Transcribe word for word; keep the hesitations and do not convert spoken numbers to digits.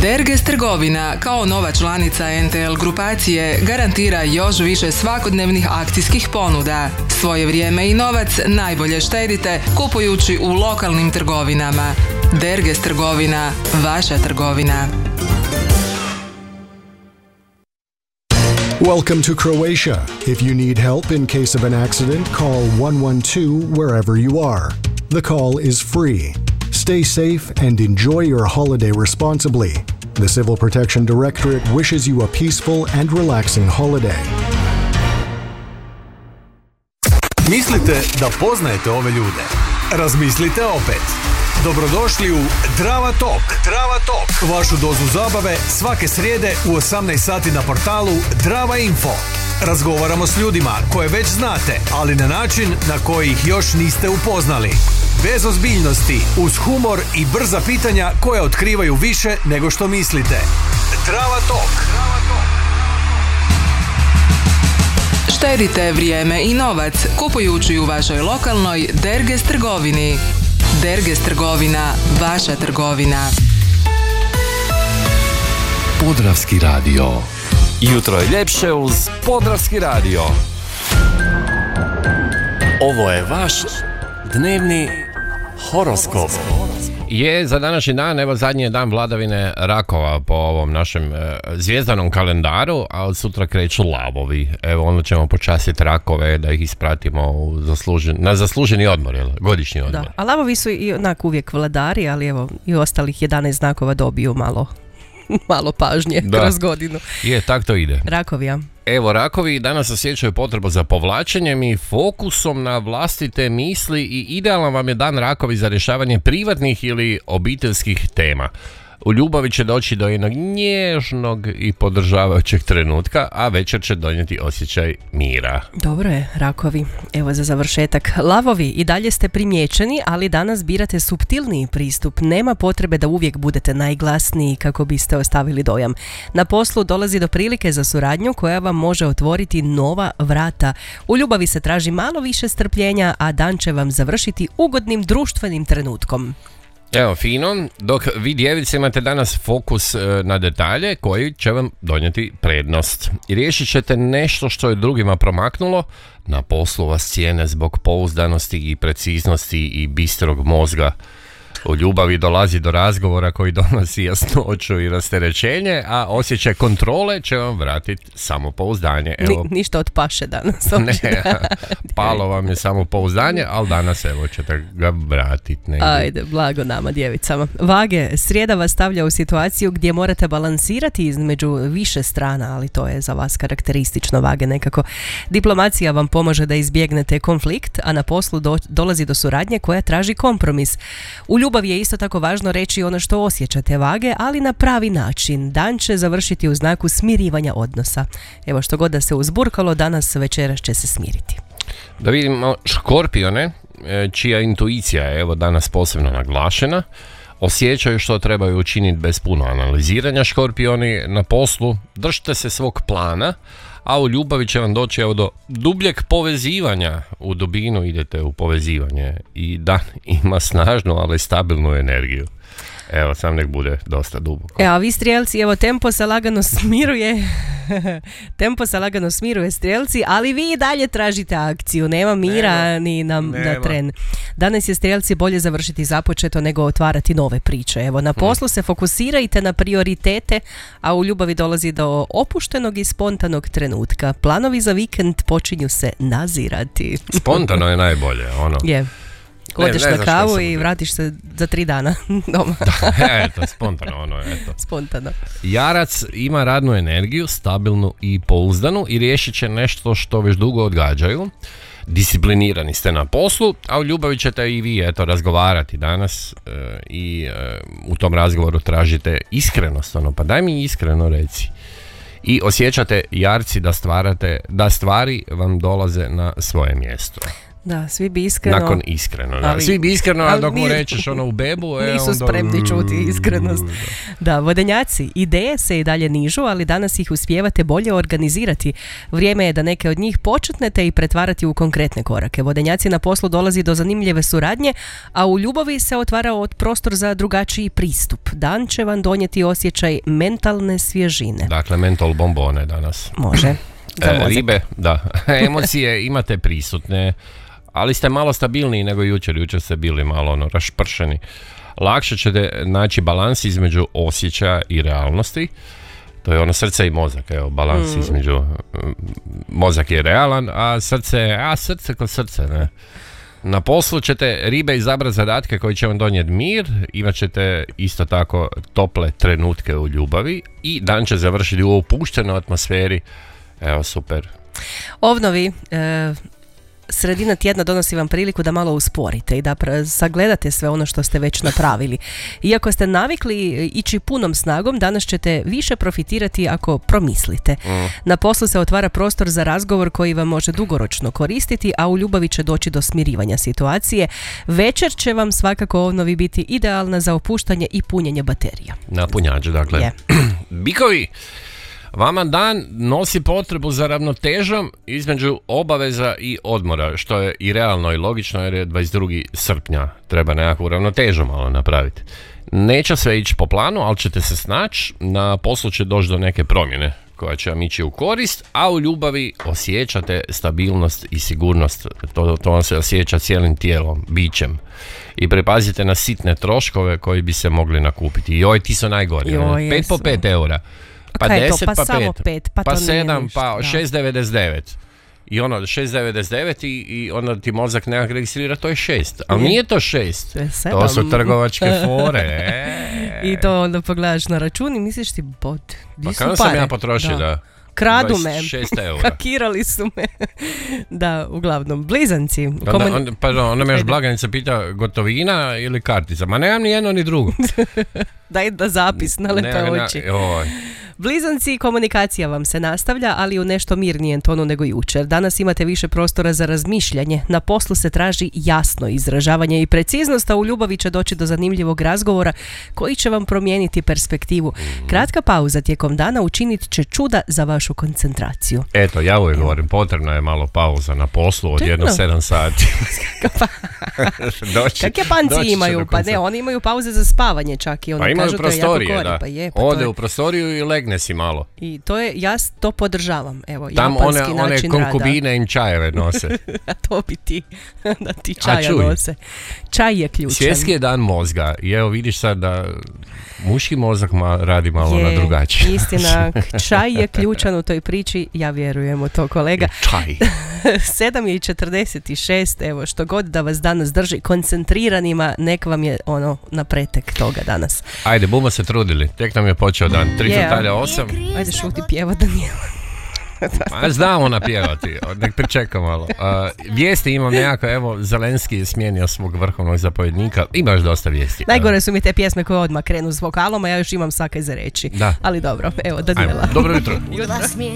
Derges trgovina kao nova članica en te el grupacije garantira još više svakodnevnih akcijskih ponuda. Svoje vrijeme i novac najbolje štedite kupujući u lokalnim trgovinama. Derges trgovina, vaša trgovina. Welcome to Croatia. If you need help in case of an accident, call one one two wherever you are. The call is free. Stay safe and enjoy your holiday responsibly. The Civil Protection Directorate wishes you a peaceful and relaxing holiday. Mislite da poznajete ove ljude? Razmislite opet. Dobrodošli u Drava Talk. Drava Talk. Vašu dozu zabave svake srijede u osamnaest sati na portalu Drava Info. Razgovaramo s ljudima koje već znate, ali na način na koji ih još niste upoznali. Bez ozbiljnosti, uz humor i brza pitanja koja otkrivaju više nego što mislite. Drava Talk. Štedite vrijeme i novac kupujući u vašoj lokalnoj Derges trgovini. Derges trgovina, vaša trgovina. Podravski radio. Jutro je ljepše uz Podravski radio. Ovo je vaš dnevni horoskop. Je za današnji dan, evo zadnji je dan vladavine rakova po ovom našem e, zvijezdanom kalendaru, a od sutra kreću lavovi. Evo onda ćemo počastiti rakove da ih ispratimo u zaslužen, na zasluženi odmor, jel? Godišnji odmor. Da, a lavovi su i onak uvijek vladari, ali evo i ostalih jedanaest znakova dobiju malo, malo pažnje da. Kroz godinu. Je, tak to ide. Rakovi, ja. Evo, rakovi danas osjećaju potrebu za povlačenjem i fokusom na vlastite misli i idealan vam je dan rakovi za rješavanje privatnih ili obiteljskih tema. U ljubavi će doći do jednog nježnog i podržavajućeg trenutka, a večer će donijeti osjećaj mira. Dobro je, rakovi. Evo za završetak. Lavovi, i dalje ste primijećeni, ali danas birate suptilniji pristup. Nema potrebe da uvijek budete najglasniji kako biste ostavili dojam. Na poslu dolazi do prilike za suradnju koja vam može otvoriti nova vrata. U ljubavi se traži malo više strpljenja, a dan će vam završiti ugodnim društvenim trenutkom. Evo, fino, dok vi djevice imate danas fokus na detalje koji će vam donijeti prednost. I riješit ćete nešto što je drugima promaknulo, na poslu vas cijene zbog pouzdanosti i preciznosti i bistrog mozga. U ljubavi dolazi do razgovora koji donosi jasnoću i rasterećenje, a osjećaj kontrole će vam vratiti samopouzdanje. Evo, Ni, ništa od paše danas. Ne, palo vam je samopouzdanje, ali danas evo ćete ga vratiti. Negdje. Ajde, blago nama djevicama. Vage, srijeda vas stavlja u situaciju gdje morate balansirati između više strana, ali to je za vas karakteristično, Vage, nekako. Diplomacija vam pomaže da izbjegnete konflikt, a na poslu do, dolazi do suradnje koja traži kompromis. U ljubavi je isto tako važno reći ono što osjećate, Vage, ali na pravi način. Dan će završiti u znaku smirivanja odnosa. Evo, što god da se uzburkalo, danas večeras će se smiriti. Da vidimo Škorpione, čija intuicija je evo danas posebno naglašena. Osjećaju što trebaju učiniti bez puno analiziranja. Škorpioni, na poslu držite se svog plana, a u ljubavi će vam doći evo do dubljeg povezivanja. U dubinu idete u povezivanje i dan ima snažnu, ali stabilnu energiju. Evo, sam nek bude dosta duboko. E, a vi strijelci, evo, tempo se lagano smiruje. tempo se lagano smiruje, strijelci, ali vi i dalje tražite akciju. Nema mira nema, ni na, na tren. Danas je, strijelci, bolje završiti započeto nego otvarati nove priče. Evo, na poslu hmm. se fokusirajte na prioritete, a u ljubavi dolazi do opuštenog i spontanog trenutka. Planovi za vikend počinju se nazirati. Spontano je najbolje, ono. Je. Odeš na kavu i vratiš se za tri dana doma. Da, eto, spontano ono, eto. Spontano. Jarac ima radnu energiju, stabilnu i pouzdanu i riješit će nešto što već dugo odgađaju. Disciplinirani ste na poslu, a u ljubavi ćete i vi, eto, razgovarati danas e, i e, u tom razgovoru tražite iskrenost, ono, pa daj mi iskreno reci. I osjećate, jarci, da stvarate, da stvari vam dolaze na svoje mjesto. Da, svi bi iskreno... Nakon iskreno, da. Ali- Svi bi iskreno, a ali dok mu nije- rečeš ono u bebu, e, Nisu onda... spremni čuti iskrenost. Da, vodenjaci, ideje se i dalje nižu, ali danas ih uspijevate bolje organizirati. Vrijeme je da neke od njih početnete i pretvarati u konkretne korake. Vodenjaci na poslu dolazi do zanimljive suradnje, a u ljubavi se otvara od prostor za drugačiji pristup. Dan će vam donijeti osjećaj mentalne svježine. Dakle, mentol bombone danas. Može. Za E, mozak. ribe, da. Emocije imate prisutne, ali ste malo stabilniji nego jučer. Jučer ste bili malo ono, rašpršeni. Lakše ćete naći balans između osjećaja i realnosti. To je ono srce i mozak, evo, balans Mm. između... mm, Mozak je realan, a srce, a srce ko srce, ne. Na poslu ćete ribe izabrati zadatke koji će vam donijeti mir, imat ćete isto tako tople trenutke u ljubavi i dan će završiti u opuštenoj atmosferi. Evo, super. Ovnovi, e, sredina tjedna donosi vam priliku da malo usporite i da pra- sagledate sve ono što ste već napravili. Iako ste navikli ići punom snagom, danas ćete više profitirati ako promislite. Na poslu se otvara prostor za razgovor koji vam može dugoročno koristiti, a u ljubavi će doći do smirivanja situacije. Večer će vam svakako ovnovi biti idealna za opuštanje i punjenje baterija. Napunjač, dakle. Je. Bikovi, vama dan nosi potrebu za ravnotežom između obaveza i odmora, što je i realno i logično jer je dvadeset drugog srpnja. Treba nekakvu ravnotežu malo napraviti. Neće sve ići po planu, ali ćete se snaći, na poslu će doći do neke promjene koja će vam ići u korist, a u ljubavi osjećate stabilnost i sigurnost. To, to vam se osjeća cijelim tijelom, bićem. I pripazite na sitne troškove koji bi se mogli nakupiti. Joj, ti su najgori. Joj, pet po jesu. pet eura. Pa kaj je to? deset, Pa pa samo pet, pet, pa pa to nije sedam, ništa, pa da. šest devedeset devet. I ono, šest devedeset devet i, i onda ti mozak nekak registrira, to je šest. Ali Je. nije to šest. To je To sedam. su trgovačke fore. E. I to onda pogledaš na račun i misliš ti, bod, di Pa su kada pare? sam ja potrošio, da. Kradu me. dvadeset šest eura. Hakirali su me. Da, uglavnom. Blizanci. Onda, komun- onda, pardon, onda me još Ajde. blagajnica pita gotovina ili kartica. Ma nemam ni jedno ni drugo. Daj da zapis na lepe Nemam na- oči. joj. Blizanci, komunikacija vam se nastavlja, ali u nešto mirnijem tonu nego jučer. Danas imate više prostora za razmišljanje. Na poslu se traži jasno izražavanje i preciznost, a u ljubavi će doći do zanimljivog razgovora koji će vam promijeniti perspektivu. Kratka pauza tijekom dana učinit će čuda za vašu koncentraciju. Eto, ja uvijek govorim, potrebna je malo pauza na poslu od Čekno. jedno sedam sati. Doći- Kak Japanci doći će imaju? do Pa ne, konca. oni imaju pauze za spavanje čak i oni Pa imaju kažu to je jako prostorije, kori. da. Pa je, pa to Ode je- u prostoriju i legne si malo. I to je, ja s- to podržavam. Evo, Tam one, japanski one način konkubine im čajeve nose. rada. A to bi ti, da ti A čaja čuj. nose. Čaj je ključan. Svjetski je dan mozga i evo vidiš sad da muški mozak ma, radi malo Je, na drugačiji. istina, čaj je ključan u toj priči, ja vjerujem u to, kolega. Čaj. sedam je i četrdeset šest, evo, što god da vas danas drži koncentriranima, nek vam je ono na pretek toga danas. Ajde, bumo se trudili. Tek nam je počeo dan. Tri Je, frutalja osam. Ajde, šuti pjeva Danijela. A znamo napjevati. Nek pričeka malo. A, vijesti imam nekako, evo, Zelenski je smijenio svog vrhovnog zapovjednika. Imaš dosta vijesti. Najgore su mi te pjesme koje odmah krenu s vokalom, a ja još imam sakaj za reći. Da. Ali dobro, evo, Ajmo. Danijela. Dobro jutro. Jutro.